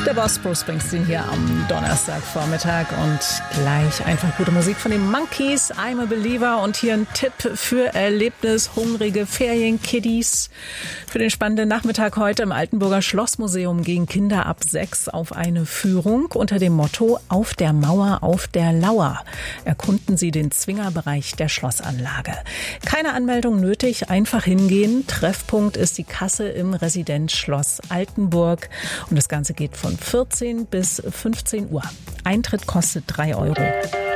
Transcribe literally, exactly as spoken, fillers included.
Der Boss Bruce Springsteen hier am Donnerstagvormittag und gleich einfach gute Musik von den Monkees, I'm a Believer und hier ein Tipp für erlebnishungrige Ferienkiddies. Für den spannenden Nachmittag heute im Altenburger Schlossmuseum gehen Kinder ab sechs auf eine Führung unter dem Motto Auf der Mauer, auf der Lauer. Erkunden Sie den Zwingerbereich der Schlossanlage. Keine Anmeldung nötig, einfach hingehen. Treffpunkt ist die Kasse im Residenzschloss Altenburg und das Ganze geht von vierzehn bis fünfzehn Uhr. Eintritt kostet drei Euro.